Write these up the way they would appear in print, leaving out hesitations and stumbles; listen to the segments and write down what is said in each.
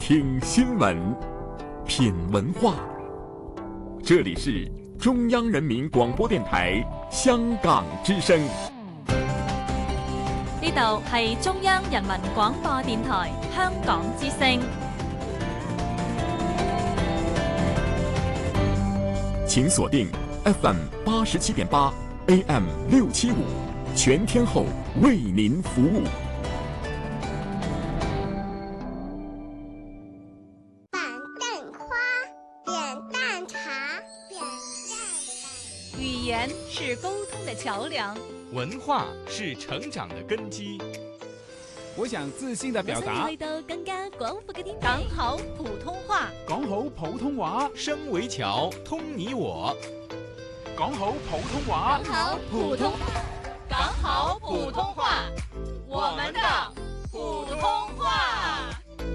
听新闻，品文化。这里是中央人民廣播電台香港之聲。 呢度係中央人民廣播電台香港之聲。 請鎖定 FM 87.8 AM 675，全天候為您服務。 板凳花，扁担茶，扁担。 語言是溝通的橋樑， 文化是成長的根基。 我想自信地表達， 去到更加廣闊嘅天地。講好普通話， 講好普通話， 聲為橋，通你我。 講好普通話， 講好普通，講好普通話，我們的普通話。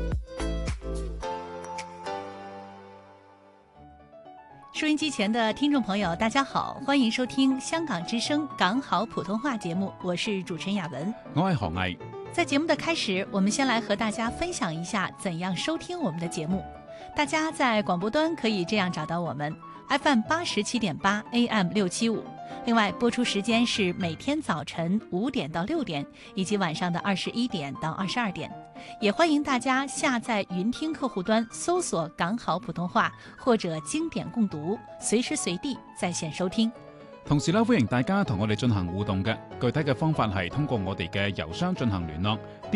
收音機前的聽眾朋友，大家好，歡迎收聽香港之聲講好普通話節目，我是主持人雅文， 我係何毅。 在節目的開始，我們先來和大家分享一下怎樣收聽我們的節目。大家在廣播端可以這樣找到我們 FM 87.8 AM 675，另外播出時間是每天早晨5點到6點，以及晚上的21點到22點。也歡迎大家下載雲聽客戶端，搜索港好普通話或者經典共讀，隨時隨地在線收聽。 同時歡迎大家同我哋進行互動嘅，具體嘅方法係通過我哋嘅郵箱進行聯絡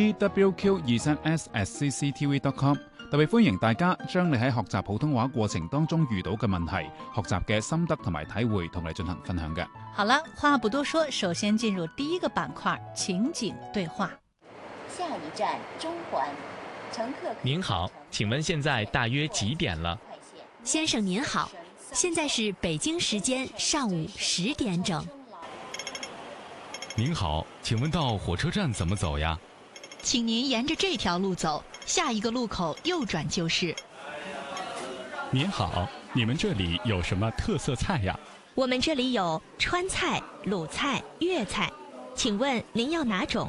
dwq23s@cctv.com。特別歡迎大家將你喺學習普通話過程當中遇到嘅問題、學習嘅心得同埋體會同你進行分享嘅。 好了，話不多說，首先進入第一個板塊，情景對話。 下一站中環，乘客。 您好，請問現在大約幾點了？ 先生您好，現在是北京時間上午10點整。 您好，請問到火車站怎麼走呀？ 請您沿着這條路走，下一個路口右轉就是。 您好，你們這裡有什麼特色菜呀？ 我們這裡有川菜、魯菜、粵菜，請問您要哪種？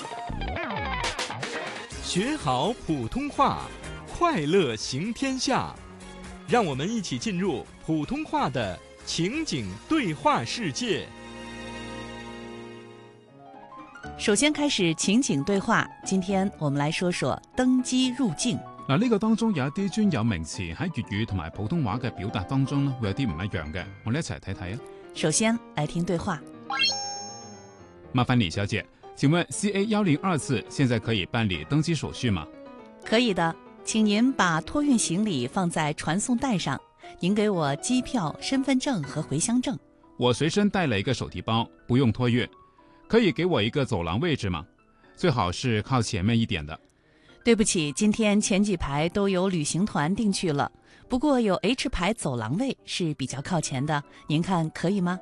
學好普通話，快樂行天下。讓我們一起進入普通話的情景對話世界。 首先開始情景對話，今天我們來說說登機入境。 嗱，呢個當中有一啲專有名詞喺粵語同埋普通話嘅表達當中呢，會有啲唔一樣嘅。我哋一齊睇睇啊。 首先來聽對話。 麻煩李小姐，請問 CA102次現在可以辦理登機手續嗎？ 可以的，請您把託運行李放在傳送帶上。您給我機票、身份證和回鄉證。 我隨身帶了一個手提包，不用託運。可以給我一個走廊位置嗎？最好是靠前面一點的。 對不起，今天前幾排都有旅行團訂去了，不過有 H 排走廊位是比較靠前的，您看可以嗎？